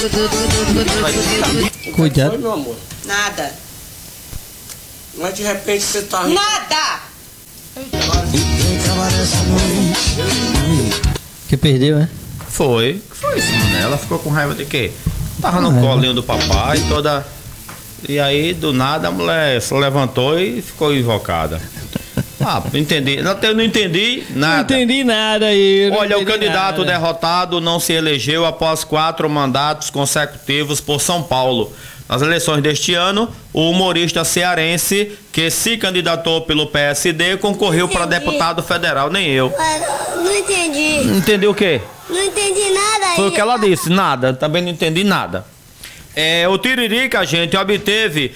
Cuidado. Foi, meu amor? Nada. Mas de repente você tá rindo. Nada! Que perdeu, né? Foi. Que foi isso, mano? Ela ficou com raiva de quê? Tava no colinho do papai, toda... E aí, do nada, a mulher se levantou e ficou invocada. Ah, entendi. Eu não entendi nada. Não entendi nada aí. Olha, o candidato derrotado não se elegeu após 4 mandatos consecutivos por São Paulo. Nas eleições deste ano, o humorista cearense que se candidatou pelo PSD concorreu para deputado federal, nem eu. Não entendi. Entendeu o quê? Não entendi nada aí. Foi o que ela disse, nada, também não entendi nada. O Tiririca, gente, obteve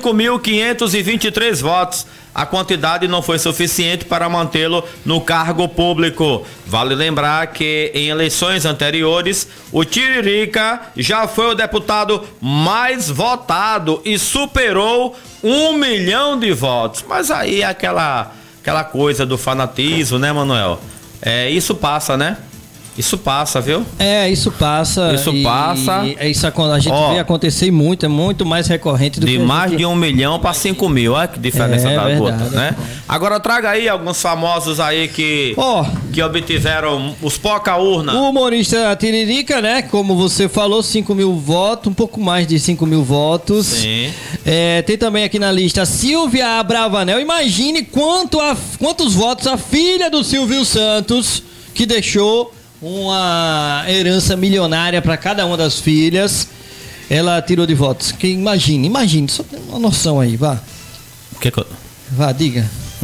5.523 votos. A quantidade não foi suficiente para mantê-lo no cargo público. Vale lembrar que em eleições anteriores, o Tiririca já foi o deputado mais votado e superou 1 milhão de votos. Mas aí é aquela coisa do fanatismo, né, Manuel? Isso passa, né? Isso passa, viu? Isso passa. Isso passa. Isso a gente vê acontecer muito, é muito mais recorrente do que. De mais de 1 milhão para 5 mil, olha que diferença da verdade, outra, né? Agora traga aí alguns famosos aí que obtiveram os poca-urna. O humorista Tiririca, né? Como você falou, 5 mil votos, um pouco mais de 5 mil votos. Sim. Tem também aqui na lista Silvia Abravanel. Imagine quantos votos a filha do Silvio Santos, que deixou uma herança milionária para cada uma das filhas, ela tirou de votos. Que imagine, só tem uma noção aí, vá. Vá, diga.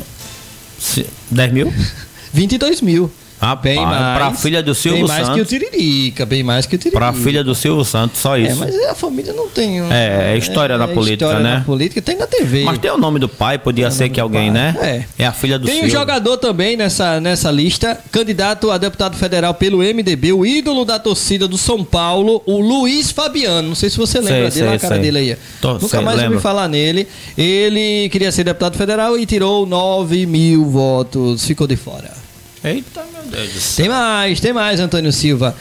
10 mil? 22 mil. Bem mais. Pra filha do Silvio Santos. Bem mais que o Tiririca, bem mais que o Tiririca. Pra filha do Silvio Santos, só isso. Mas a família não tem. É história na política, história né? Na política, tem na TV. Mas tem o nome do pai, podia ser que alguém, né? É a filha do Silvio. Tem um jogador também nessa lista, candidato a deputado federal pelo MDB, o ídolo da torcida do São Paulo, o Luiz Fabiano. Não sei se você lembra dele, a cara dele aí. Nunca mais ouvi falar nele. Ele queria ser deputado federal e tirou 9 mil votos, ficou de fora. Eita, meu Deus do céu. Tem mais, Antônio Silva.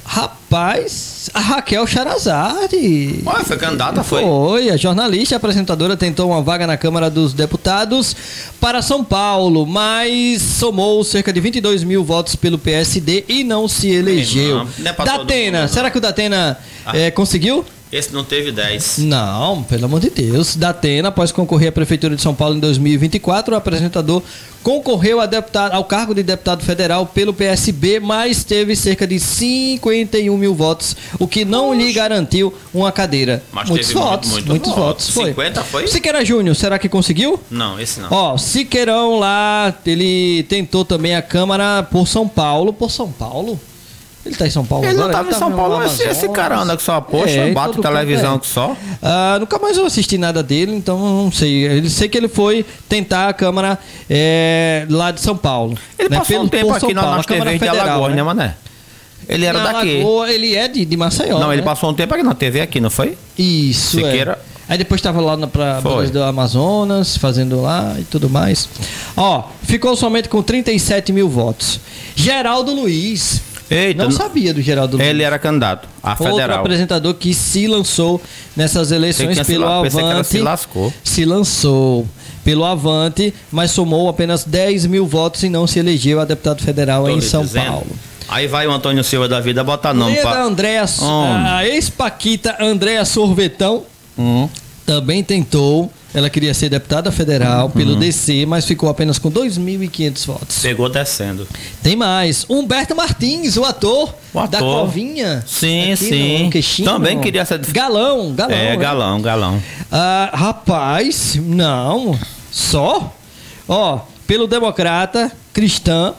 Rapaz, a Raquel Charazade. Foi candidata, foi? Foi, a jornalista e apresentadora tentou uma vaga na Câmara dos Deputados para São Paulo, mas somou cerca de 22 mil votos pelo PSD e não se elegeu. Datena, será que o Datena conseguiu? Esse não teve 10. Não, pelo amor de Deus. Datena, após concorrer à Prefeitura de São Paulo em 2024, o apresentador concorreu ao cargo de deputado federal pelo PSB, mas teve cerca de 51 mil votos, o que não lhe garantiu uma cadeira. Mas muitos votos. 50 foi? Siqueira Júnior, será que conseguiu? Não, esse não. Siqueirão lá, ele tentou também a Câmara por São Paulo. Por São Paulo? Ele tá em São Paulo agora? Ele não tava em São Paulo, esse cara anda que só, bate televisão que só. Nunca mais eu assisti nada dele, então não sei. Sei que ele foi tentar a Câmara lá de São Paulo. Ele passou um tempo aqui nas TVs de Alagoas, né, Mané? Ele era daqui. Ele é de Maceió. Não, ele passou um tempo aqui na TV aqui, não foi? Isso, Siqueira. Aí depois estava lá pra do Amazonas, fazendo lá e tudo mais. Ficou somente com 37 mil votos. Geraldo Luiz. Eita, não sabia do Geraldo Luiz. Ele era candidato a federal. Outro apresentador que se lançou nessas eleições pelo Avante. Se lascou. Se lançou pelo Avante, mas somou apenas 10 mil votos e não se elegeu a deputado federal em São Paulo. Aí vai o Antônio Silva da vida botar nome para a ex-paquita Andréa Sorvetão também tentou. Ela queria ser deputada federal pelo DC, mas ficou apenas com 2.500 votos. Pegou descendo. Tem mais. Humberto Martins, o ator da Covinha. Sim, sim. Também queria ser... Galão. Galão. Rapaz, não. Só? Pelo Democrata, Cristã,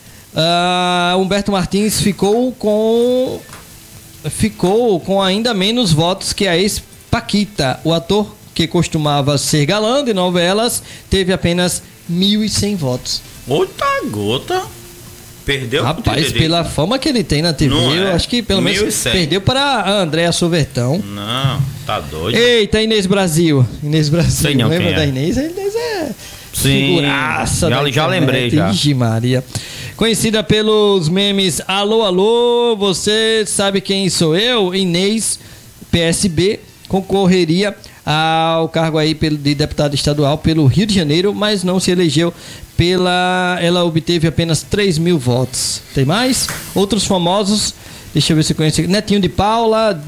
Humberto Martins ficou com ainda menos votos que a ex-paquita. O ator que costumava ser galã de novelas, teve apenas 1.100 votos. Outra gota. Perdeu. Rapaz, pela fama que ele tem na TV, eu acho que pelo menos perdeu para a Andréa Sorvetão. Não, tá doido. Eita, Inês Brasil. Sei não, lembra da Inês? A Inês é figuraça. Já lembrei já. Ixi, Maria. Conhecida pelos memes Alô, alô, você sabe quem sou eu? Inês PSB, concorreria ao cargo aí de deputado estadual pelo Rio de Janeiro, mas não se elegeu ela obteve apenas 3 mil votos. Tem mais? Outros famosos, deixa eu ver se eu conheço. Netinho de Paula,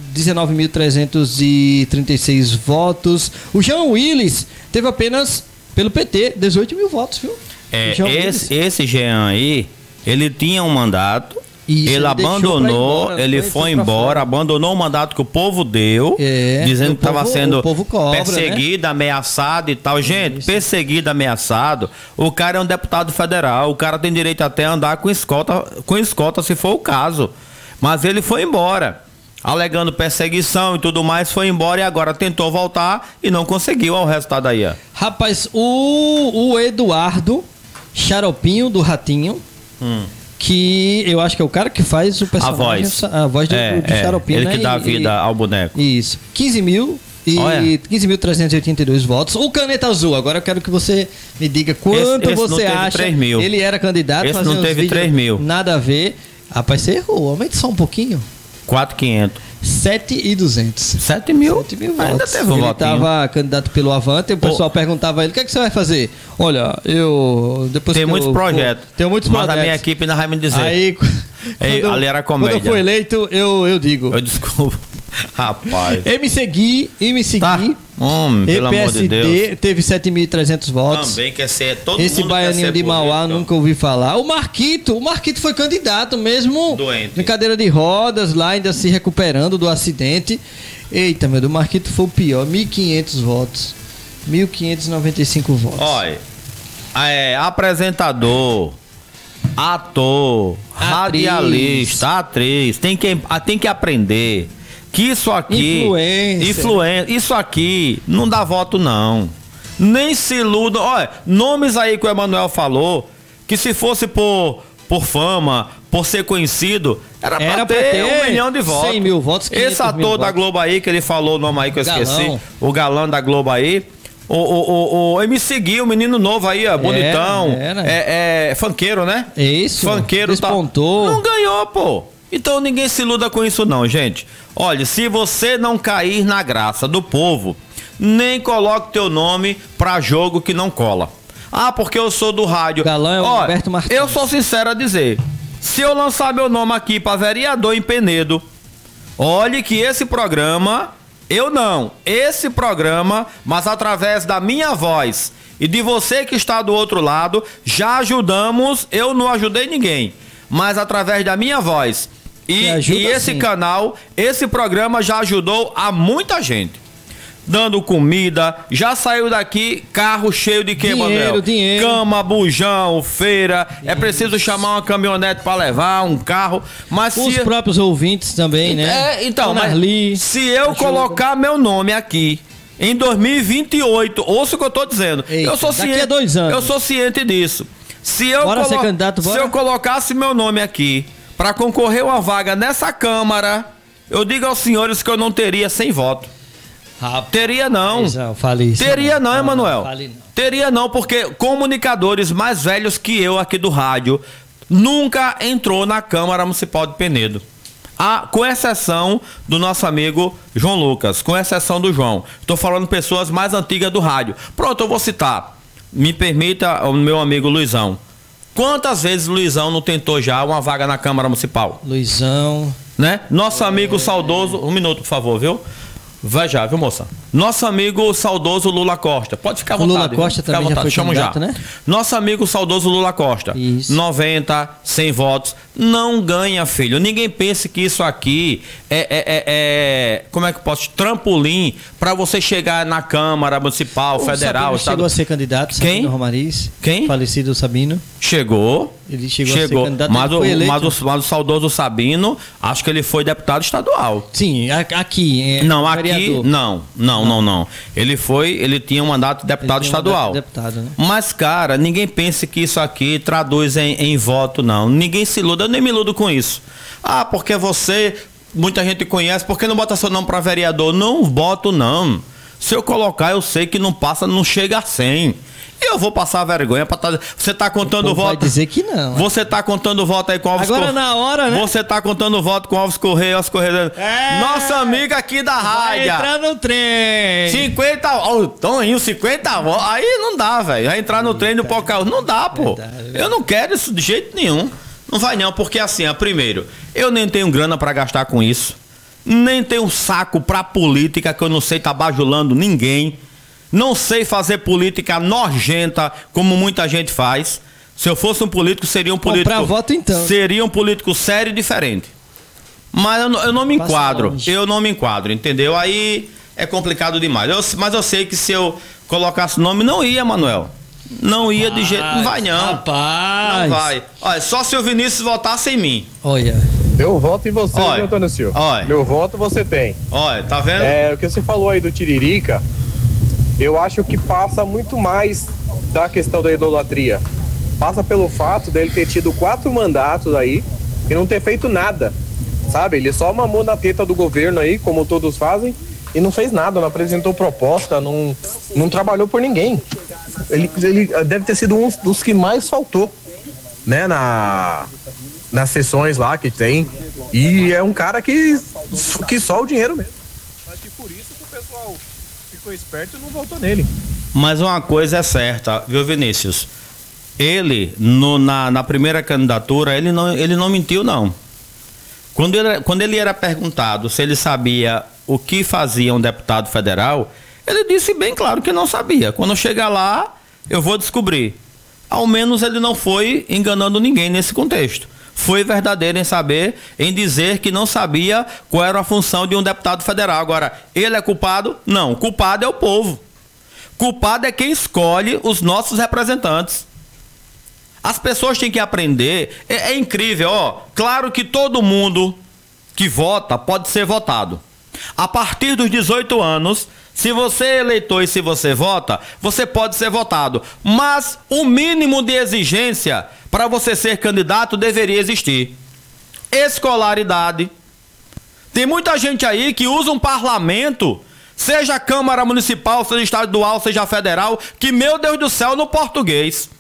19.336 votos. O Jean Willis teve apenas, pelo PT, 18 mil votos, viu? Esse Jean aí, ele tinha um mandato. Isso, ele abandonou, ele foi embora, abandonou o mandato que o povo deu, dizendo que estava sendo perseguido, né? Ameaçado e tal. Gente, perseguido, ameaçado, o cara é um deputado federal, o cara tem direito até a andar com escolta se for o caso. Mas ele foi embora, alegando perseguição e tudo mais, foi embora e agora tentou voltar e não conseguiu. Olha o resultado aí, ó. Rapaz, o Eduardo Xaropinho do Ratinho, que eu acho que é o cara que faz o personagem, a voz do Xaropinho, ele né? que dá vida ao boneco. Isso. 15.382 votos. O Caneta Azul, agora eu quero que você me diga quanto você acha. 3 mil. Ele era candidato, esse não teve 3 mil. Nada a ver. Rapaz, você errou. Aumente só um pouquinho. 4.500. 7.200. 7 mil? 7 mil votos. Ainda teve um ele votinho. estava candidato pelo Avante, o pessoal perguntava a ele, o que é que você vai fazer? Olha, Tem muitos projetos. Tenho muitos projetos. Mas a minha equipe ainda vai me dizer. Aí, ali era comédia. Quando eu for eleito, eu digo. Eu desculpo. Rapaz. MC Gui, Tá. Pelo amor de Deus. Teve 7.300 votos. Também quer ser todo Esse mundo baianinho de Mauá, nunca ouvi falar. O Marquito foi candidato mesmo. Doente. Em cadeira de rodas, lá ainda se recuperando do acidente. Eita, meu, do Marquito foi o pior. 1.500 votos. 1.595 votos. Olha, apresentador, ator, radialista, atriz, tem que aprender que isso aqui, isso aqui não dá voto não. Nem se iludam. Olha, nomes aí que o Emanuel falou, que se fosse por fama, por ser conhecido, era pra ter 1 milhão de votos. 100 mil votos. Esse ator da Globo aí, que ele falou o nome aí que eu esqueci, o galã da Globo aí, o MC Gui, o menino novo aí, ó, bonitão, funkeiro, né? Isso, funkeiro despontou. Não ganhou, pô. Então ninguém se iluda com isso não, gente. Olha, se você não cair na graça do povo, nem coloque teu nome pra jogo que não cola. Ah, porque eu sou do rádio. Galã é o Roberto Martins. Eu sou sincero a dizer, se eu lançar meu nome aqui pra vereador em Penedo, olhe que esse programa, esse programa, mas através da minha voz e de você que está do outro lado, já ajudamos, eu não ajudei ninguém, mas através da minha voz e esse canal, esse programa já ajudou a muita gente. Dando comida, já saiu daqui carro cheio de quê, Manuel? Dinheiro. Cama, bujão, feira. É preciso chamar uma caminhonete para levar, um carro. Mas os próprios ouvintes também, né? Então, mas se eu colocar meu nome aqui em 2028, ouça o que eu tô dizendo. Eita, eu sou ciente, daqui a 2 anos. Eu sou ciente disso. Se eu ser candidato, se eu colocasse meu nome aqui para concorrer uma vaga nessa Câmara, eu digo aos senhores que eu não teria 100 votos. Teria não. Teria não, Emanuel. Teria não, porque comunicadores mais velhos que eu aqui do rádio nunca entrou na Câmara Municipal de Penedo. Com exceção do nosso amigo João Lucas, com exceção do João. Estou falando pessoas mais antigas do rádio. Pronto, eu vou citar. Me permita o meu amigo Luizão. Quantas vezes Luizão não tentou já uma vaga na Câmara Municipal? Luizão. Né? Nosso amigo saudoso... Um minuto, por favor, viu? Vai já, viu, moça? Nosso amigo saudoso Lula Costa. Pode ficar à vontade. Lula Costa também já foi candidato, né? Nosso amigo saudoso Lula Costa. Isso. 90, 100 votos. Não ganha, filho. Ninguém pense que isso aqui como é que eu posso? Trampolim para você chegar na Câmara Municipal, Federal. Sabino chegou a ser candidato, Quem? Sabino Romariz. Quem? Falecido Sabino. Chegou. Ele chegou a ser candidato, mas o saudoso Sabino, acho que ele foi deputado estadual. Sim, aqui. Não, vereador. aqui não. Ele tinha um mandato de deputado estadual. Deputado, né? Mas, cara, ninguém pense que isso aqui traduz em voto, não. Ninguém se iluda, eu nem me iludo com isso. Ah, porque muita gente conhece, por que não bota seu nome para vereador? Não boto, não. Se eu colocar, eu sei que não passa, não chega a 100. Eu vou passar vergonha pra tá... Você tá contando voto. Vai dizer que não. Você tá contando voto aí com Alves Agora na hora, né? Você tá contando voto com Alves Correia, Nossa amiga aqui da rádio. Vai entrar no trem. 50, ó, o Toninho, 50 votos. Aí não dá, velho. Vai entrar no trem do Pocal. Não dá, pô. Eu não quero isso de jeito nenhum. Não vai não, porque assim, primeiro, eu nem tenho grana pra gastar com isso. Nem tenho saco pra política, que eu não sei tá bajulando ninguém. Não sei fazer política nojenta, como muita gente faz. Se eu fosse um político, seria um político... Comprar voto, então. Seria um político sério e diferente. Mas eu não me enquadro. Eu não me enquadro, entendeu? Aí é complicado demais. Mas eu sei que se eu colocasse nome, não ia, Manuel. Não ia de jeito... Não vai, não. Rapaz. Não vai. Olha, só se o Vinícius votasse em mim. Olha. Eu voto em você, viu, Antônio Silva? Olha. Meu voto você tem. Olha, tá vendo? O que você falou aí do Tiririca, eu acho que passa muito mais da questão da idolatria. Passa pelo fato dele ter tido 4 mandatos aí e não ter feito nada, sabe? Ele só mamou na teta do governo aí, como todos fazem, e não fez nada, não apresentou proposta, não trabalhou por ninguém. Ele deve ter sido um dos que mais faltou, né, nas sessões lá que tem. E é um cara que só o dinheiro mesmo. Acho que por isso que o pessoal ficou esperto e não votou nele. Mas uma coisa é certa, viu, Vinícius? Ele, na primeira candidatura, ele não mentiu, não. Quando ele era perguntado se ele sabia o que fazia um deputado federal, ele disse bem claro que não sabia. Quando eu chegar lá, eu vou descobrir. Ao menos ele não foi enganando ninguém nesse contexto. Foi verdadeiro em dizer que não sabia qual era a função de um deputado federal. Agora, ele é culpado? Não, culpado é o povo. Culpado é quem escolhe os nossos representantes. As pessoas têm que aprender. É incrível, ó. Claro que todo mundo que vota pode ser votado. A partir dos 18 anos, se você é eleitor e se você vota, você pode ser votado. Mas o mínimo de exigência para você ser candidato deveria existir. Escolaridade. Tem muita gente aí que usa um parlamento, seja Câmara Municipal, seja estadual, seja federal, que, meu Deus do céu, no português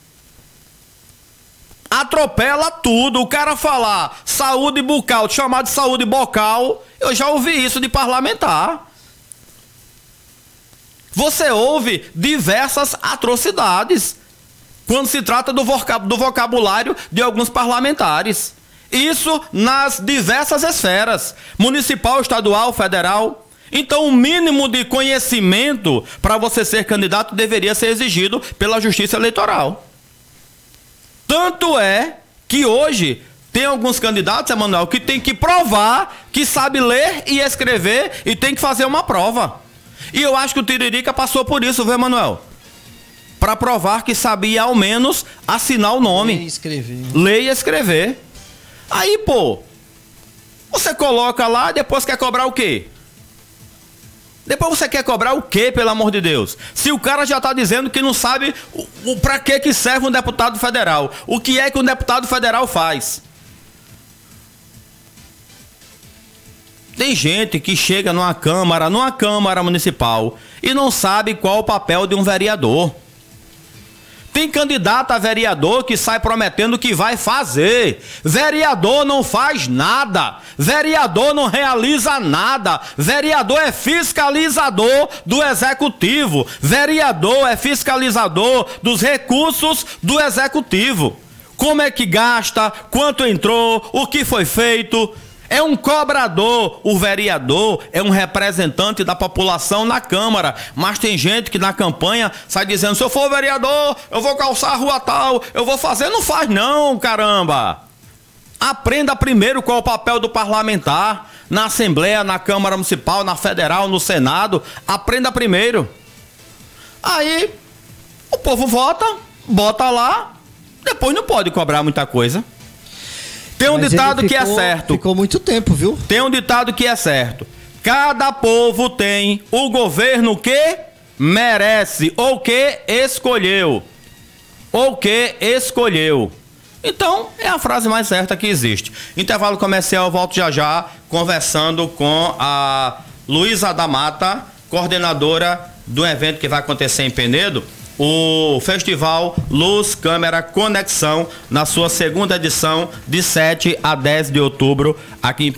atropela tudo. O cara falar saúde bucal, chamar de saúde bocal, eu já ouvi isso de parlamentar. Você ouve diversas atrocidades quando se trata do vocabulário de alguns parlamentares. Isso nas diversas esferas, municipal, estadual, federal. Então, o mínimo de conhecimento para você ser candidato deveria ser exigido pela Justiça Eleitoral. Tanto é que hoje tem alguns candidatos, Emanuel, que tem que provar que sabe ler e escrever e tem que fazer uma prova. E eu acho que o Tiririca passou por isso, viu, Emanuel? Para provar que sabia ao menos assinar o nome. Ler e escrever. Ler e escrever. Aí, pô, você coloca lá e depois quer cobrar o quê? Depois você quer cobrar o quê, pelo amor de Deus? Se o cara já está dizendo que não sabe para que serve um deputado federal. O que é que um deputado federal faz? Tem gente que chega numa Câmara Municipal e não sabe qual o papel de um vereador. Tem candidato a vereador que sai prometendo que vai fazer. Vereador não faz nada. Vereador não realiza nada. Vereador é fiscalizador do executivo. Vereador é fiscalizador dos recursos do executivo. Como é que gasta, quanto entrou, o que foi feito. É um cobrador. O vereador é um representante da população na Câmara. Mas tem gente que na campanha sai dizendo: se eu for vereador, eu vou calçar a rua tal, eu vou fazer. Não faz não, caramba. Aprenda primeiro qual é o papel do parlamentar na Assembleia, na Câmara Municipal, na Federal, no Senado. Aprenda primeiro. Aí o povo vota, bota lá, depois não pode cobrar muita coisa. Tem um ditado que é certo. Ficou muito tempo, viu? Tem um ditado que é certo. Cada povo tem o governo que merece ou que escolheu. Ou que escolheu. Então, é a frase mais certa que existe. Intervalo comercial, eu volto já já conversando com a Luísa da Mata, coordenadora do evento que vai acontecer em Penedo, o Festival Luz, Câmera, Conexão, na sua segunda edição, de 7 a 10 de outubro, aqui em